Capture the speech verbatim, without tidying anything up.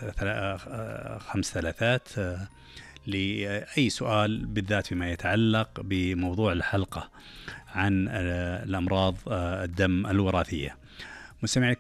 خمس ثلاثات لأي سؤال بالذات فيما يتعلق بموضوع الحلقة عن الأمراض الدم الوراثية. مستمعي